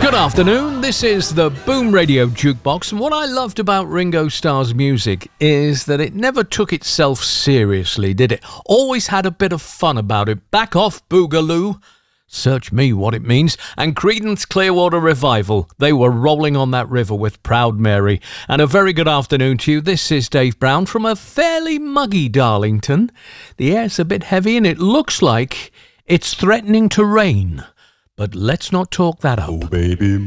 Good afternoon, this is the Boom Radio Jukebox, and what I loved about Ringo Starr's music is that it never took itself seriously, did it? Always had a bit of fun about it. Back off, Boogaloo. Search me what it means. And Creedence Clearwater Revival. They were rolling on that river with Proud Mary. And a very good afternoon to you. This is Dave Brown from a fairly muggy Darlington. The air's a bit heavy and it looks like it's threatening to rain. But let's not talk that up. Oh, baby,